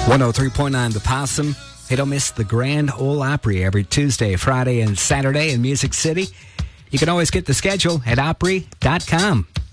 103.9 The Possum. Hey, don't miss the Grand Ole Opry every Tuesday, Friday, and Saturday in Music City. You can always get the schedule at Opry.com.